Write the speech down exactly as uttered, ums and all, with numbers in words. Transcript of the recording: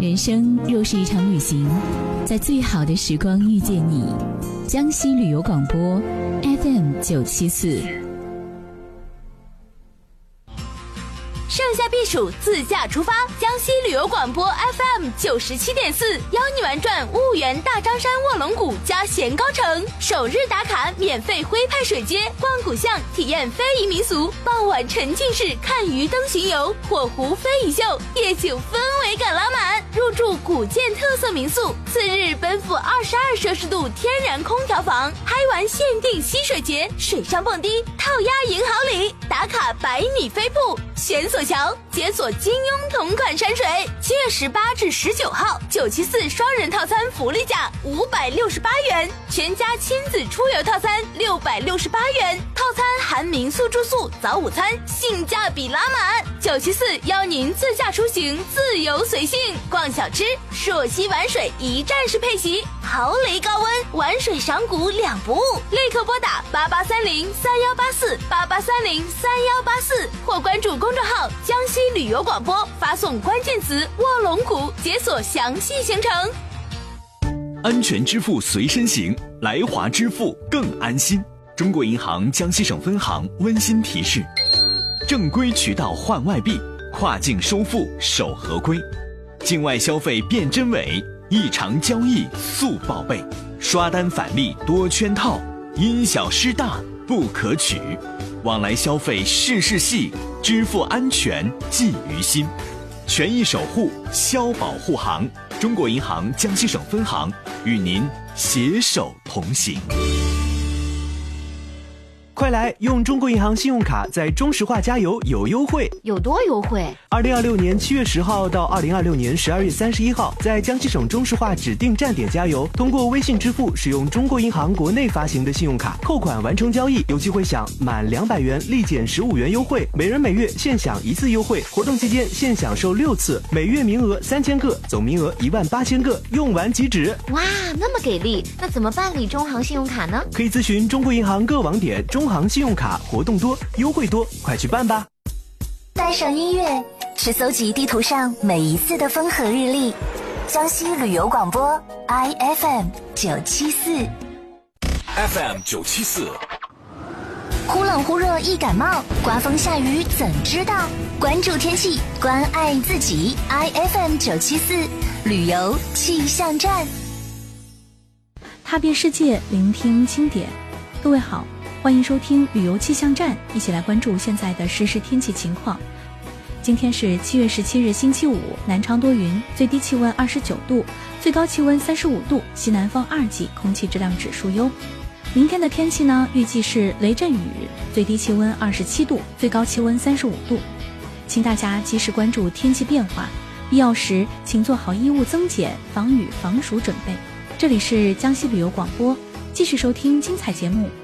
人生若是一场旅行，在最好的时光遇见你。江西旅游广播 F M 九七四。 盛夏避暑，自驾出发，江西旅游广播 F M 九十七点四，邀你玩转婺源大张山卧龙谷加咸高城，首日打卡免费徽派水街，逛古巷，体验非遗民俗，傍晚沉浸式看鱼灯巡游，火湖非遗秀，夜景氛围感拉满，入住古建特色民宿，次日奔赴二十二摄氏度天然空调房，嗨玩限定溪水节，水上蹦迪，套鸭赢好礼，打卡百米飞瀑，悬索桥，解锁金庸同款山水。七月十八至十九号，九七四双人套餐福利价五百六十八元，全家亲子出游套餐六百六十八元，套餐含民宿住宿、早午餐，性价比拉满。九七四邀您自驾出行，自由随性，逛小吃，朔溪玩水一站式配席，豪雷高温，玩水赏古两不误。立刻拨打八八三零三幺八四八八三零三幺八四，或关注公众号江西旅游广播，发送关键词卧龙谷，解锁详细行程。 安全支付随身行，来华支付更安心。中国银行江西省分行温馨提示：正规渠道换外币，跨境收付守合规，境外消费辨真伪，异常交易速报备，刷单返利多圈套，因小失大不可取。往来消费事事细，支付安全记于心。权益守护，消保护行。中国银行江西省分行与您携手同行。 快来用中国银行信用卡在中石化加油有优惠， 有多优惠？ 二零二六年七月十号到二零二六年十二月三十一号，在江西省中石化指定站点加油，通过微信支付使用中国银行国内发行的信用卡扣款完成交易，有机会享满两百元立减十五元优惠，每人每月限享一次优惠。活动期间限享受六次，每月名额三千个，总名额一万八千个，用完即止。 哇，那么给力！那怎么办理中行信用卡呢？ 可以咨询中国银行各网点。中行信用卡活动多，优惠多，快去办吧！ 带上音乐，去搜集地图上每一次的风和日丽。江西旅游广播 I F M 九七四 F M 九七四。 忽冷忽热易感冒，刮风下雨怎知道？关注天气，关爱自己。I F M 九七四旅游气象站， 踏遍世界，聆听经典。各位好，欢迎收听旅游气象站，一起来关注现在的实时天气情况。今天是七月十七日星期五，南昌多云，最低气温二十九度，最高气温三十五度，西南风二级，空气质量指数优。明天的天气呢，预计是雷阵雨，最低气温二十七度，最高气温三十五度。请大家及时关注天气变化，必要时请做好衣物增减、防雨防暑准备。这里是江西旅游广播，继续收听精彩节目。